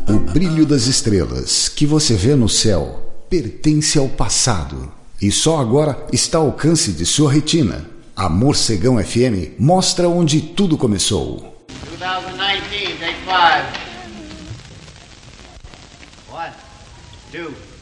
O brilho das estrelas que você vê no céu pertence ao passado e só agora está ao alcance de sua retina. A Morcegão FM mostra onde tudo começou. 2019, take 5. 1, 2